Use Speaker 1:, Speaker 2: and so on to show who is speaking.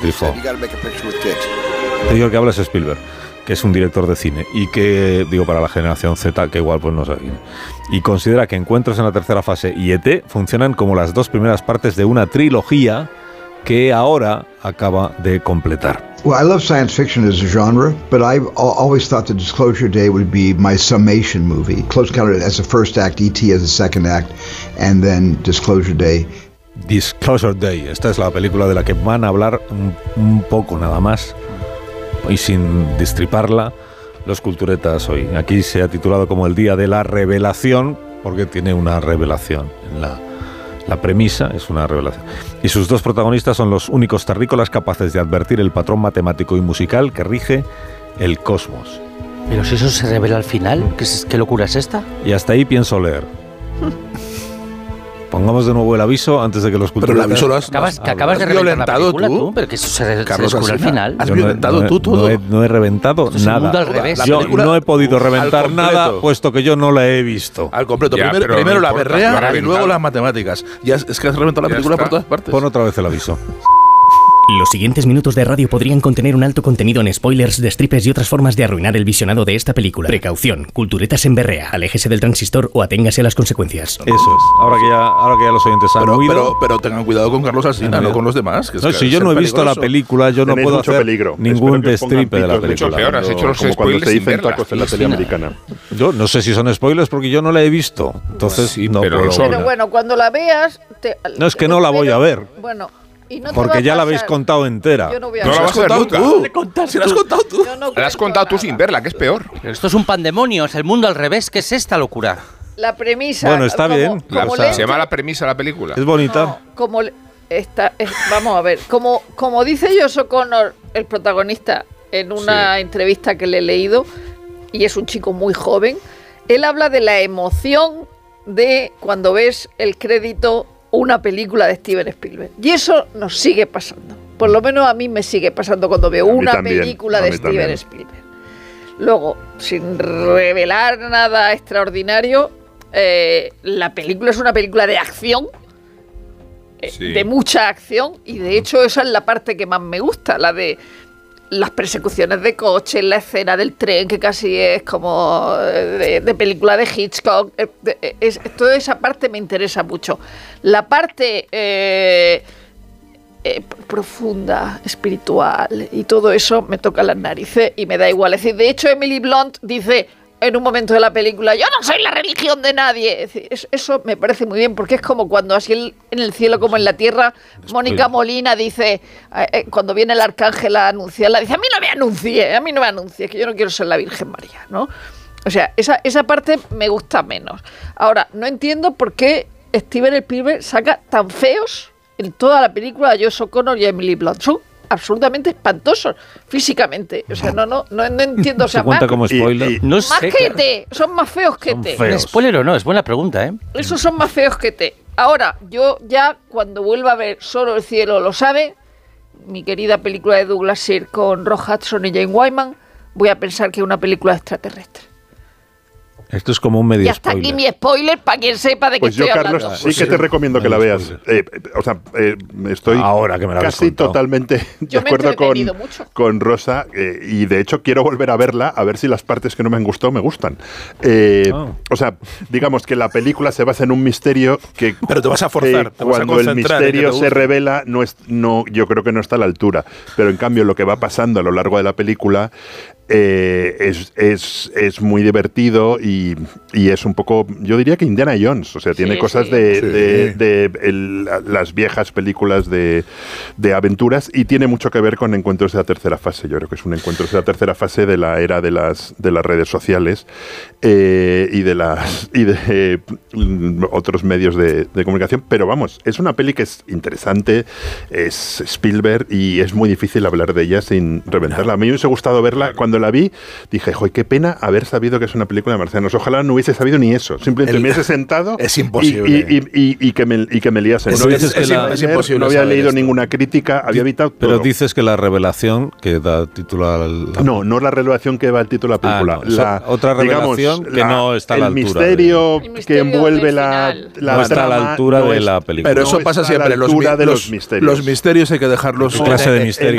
Speaker 1: dijo, te digo que habla es Spielberg, que es un director de cine y que, digo, para la generación Z, que igual pues no sabe cine, y considera que Encuentros en la tercera fase y E.T. funcionan como las dos primeras partes de una trilogía que ahora acaba de completar.
Speaker 2: Well, I love science fiction as a genre, but I've always thought that Disclosure Day would be my summation movie. Close Encounter as a first act, E.T. as a second act, and then Disclosure Day.
Speaker 1: Disclosure Day, esta es la película de la que van a hablar un poco nada más, y sin destriparla, los culturetas hoy. Aquí se ha titulado como el Día de la Revelación, porque tiene una revelación en la premisa, es una revelación. Y sus dos protagonistas son los únicos terrícolas capaces de advertir el patrón matemático y musical que rige el cosmos.
Speaker 3: Pero si eso se revela al final, ¿qué locura es esta?
Speaker 1: Y hasta ahí pienso leer. Pongamos de nuevo el aviso antes de que los culturetas...
Speaker 4: Pero el aviso
Speaker 3: acabas de reventar la película, tú, pero que eso se descubre al final.
Speaker 4: Has violentado tú todo.
Speaker 1: No he reventado
Speaker 3: esto es
Speaker 1: nada.
Speaker 3: el mundo al revés.
Speaker 1: Yo no he podido reventar nada, puesto que yo no la he visto.
Speaker 4: Al completo.
Speaker 5: Ya,
Speaker 4: Primero
Speaker 5: no
Speaker 4: la
Speaker 5: importa,
Speaker 4: berrea y luego las matemáticas. Ya es que has reventado la película por todas partes.
Speaker 1: Pon otra vez el aviso.
Speaker 6: Los siguientes minutos de radio podrían contener un alto contenido en spoilers, destripes y otras formas de arruinar el visionado de esta película. Precaución, culturetas en berrea, aléjese del transistor o aténgase a las consecuencias.
Speaker 1: Eso es. Ahora que ya los oyentes han oído...
Speaker 4: Pero tengan cuidado con Carlos Alsina, no con los demás.
Speaker 1: No, si yo no he visto la película, yo no puedo hacer ningún destripe de la película.
Speaker 5: Mucho peor, has hecho los
Speaker 7: como cuando
Speaker 5: spoilers
Speaker 7: te
Speaker 5: sin
Speaker 7: dicen
Speaker 5: verla.
Speaker 7: tacos en la tele americana.
Speaker 1: Yo no sé si son spoilers porque yo no la he visto. Entonces
Speaker 5: Sí,
Speaker 1: no
Speaker 5: pero
Speaker 1: puedo
Speaker 5: son-
Speaker 1: hablar.
Speaker 8: Pero bueno, cuando la veas...
Speaker 1: No, es que no la voy a ver.
Speaker 8: Bueno, y no te va
Speaker 1: Porque
Speaker 8: a
Speaker 1: ya la
Speaker 8: pasar.
Speaker 1: habéis contado entera.
Speaker 8: Yo no voy a
Speaker 5: No la
Speaker 8: ver.
Speaker 5: vas a ver nunca.
Speaker 4: Si la has contado tú.
Speaker 8: Yo no
Speaker 5: La has
Speaker 8: cuento
Speaker 5: contado tú
Speaker 8: nada.
Speaker 5: sin verla, que es peor.
Speaker 3: Pero esto es un pandemonio, es el mundo al revés. ¿Qué es esta locura?
Speaker 8: La premisa...
Speaker 1: Bueno, está bien.
Speaker 5: Se llama la premisa de la película.
Speaker 1: Es bonita.
Speaker 8: No, como vamos a ver, como dice Josh O'Connor, el protagonista, en una entrevista que le he leído, y es un chico muy joven, él habla de la emoción de cuando ves el crédito una película de Steven Spielberg. Y eso nos sigue pasando. Por lo menos a mí me sigue pasando cuando veo
Speaker 7: A mí
Speaker 8: una
Speaker 7: también,
Speaker 8: película
Speaker 7: a
Speaker 8: de
Speaker 7: mí
Speaker 8: Steven
Speaker 7: también.
Speaker 8: Spielberg. Luego, sin revelar nada extraordinario, la película es una película de acción,
Speaker 5: Sí.
Speaker 8: de mucha acción, y de hecho esa es la parte que más me gusta, la de las persecuciones de coches, la escena del tren, que casi es como de película de Hitchcock. Toda esa parte me interesa mucho. La parte profunda, espiritual y todo eso me toca las narices y me da igual. Es decir, de hecho Emily Blunt dice en un momento de la película, yo no soy la religión de nadie. Es decir, eso me parece muy bien, porque es como cuando así en el cielo como en la tierra, Mónica Molina dice, cuando viene el arcángel a anunciarla, dice, a mí no me anuncie, que yo no quiero ser la Virgen María, ¿no? O sea, esa parte me gusta menos. Ahora, no entiendo por qué Steven Spielberg saca tan feos en toda la película a Josh O'Connor y a Emily Blunt. Son absolutamente espantosos físicamente. O sea, no entiendo. O sea,
Speaker 1: ¿Se cuenta
Speaker 8: más,
Speaker 1: como spoiler?
Speaker 3: No
Speaker 8: más
Speaker 3: sé.
Speaker 8: que T. Son más feos que
Speaker 1: Son
Speaker 8: T.
Speaker 1: feos.
Speaker 3: ¿Spoiler o no? Es buena pregunta, ¿eh?
Speaker 8: Esos son más feos que T. Ahora, yo ya cuando vuelva a ver Solo el cielo lo sabe, mi querida película de Douglas Sirk con Rock Hudson y Jane Wyman, voy a pensar que es una película extraterrestre.
Speaker 1: Esto es como un medio
Speaker 8: Y hasta
Speaker 1: spoiler.
Speaker 8: aquí mi spoiler para quien sepa de qué
Speaker 7: Pues yo,
Speaker 8: estoy
Speaker 7: Carlos,
Speaker 8: hablando.
Speaker 7: sí que te recomiendo que la
Speaker 1: medio
Speaker 7: veas. Estoy
Speaker 1: Ahora que me la habéis
Speaker 7: casi
Speaker 1: contado.
Speaker 7: totalmente de
Speaker 8: Yo me he
Speaker 7: acuerdo
Speaker 8: entretenido mucho.
Speaker 7: con Rosa, y de hecho quiero volver a verla, a ver si las partes que no me han gustado me gustan. O sea, digamos que la película se basa en un misterio que...
Speaker 4: Pero te vas a forzar, te vas a
Speaker 7: cuando el
Speaker 4: concentrar en que
Speaker 7: misterio
Speaker 4: te
Speaker 7: se
Speaker 4: guste.
Speaker 7: revela, yo creo que no está a la altura. Pero en cambio lo que va pasando a lo largo de la película es muy divertido y es un poco, yo diría que Indiana Jones, o sea, tiene cosas
Speaker 8: sí.
Speaker 7: de las viejas películas de aventuras, y tiene mucho que ver con Encuentros de la tercera fase. Yo creo que es un Encuentros de la tercera fase de la era de las redes sociales y de otros medios de comunicación. Pero vamos, es una peli que es interesante, es Spielberg, y es muy difícil hablar de ella sin reventarla. A mí me hubiese gustado verla. Cuando la vi, dije, joder, qué pena haber sabido que es una película de marcianos. Ojalá no hubiese sabido ni eso. Simplemente me hubiese sentado
Speaker 4: Es imposible.
Speaker 7: y que me liasen.
Speaker 1: Pero
Speaker 7: No
Speaker 1: dices que
Speaker 4: es imposible
Speaker 7: no había
Speaker 4: saber
Speaker 7: leído
Speaker 4: esto.
Speaker 7: ninguna crítica, había evitado
Speaker 1: Pero
Speaker 7: todo.
Speaker 1: dices que la revelación que da título al...
Speaker 7: No la revelación que va el título de la película.
Speaker 1: no, otra revelación que no está a la altura
Speaker 7: El misterio
Speaker 8: El
Speaker 7: que
Speaker 8: misterio
Speaker 7: envuelve
Speaker 8: del
Speaker 7: la
Speaker 8: final.
Speaker 1: No está a la
Speaker 7: trama,
Speaker 1: altura
Speaker 7: no
Speaker 1: de
Speaker 7: es-
Speaker 1: la película.
Speaker 4: Pero eso
Speaker 7: no
Speaker 4: pasa
Speaker 7: está a la
Speaker 4: siempre.
Speaker 7: altura de los misterios.
Speaker 4: Los misterios hay que dejarlos.
Speaker 1: ¿Qué clase de misterio?